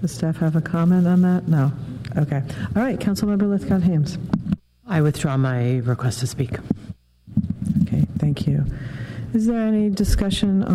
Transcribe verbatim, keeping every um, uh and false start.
Does staff have a comment on that? No. Okay. All right. Councilmember Lithcott-Hames. I withdraw my request to speak. Okay. Thank you. Is there any discussion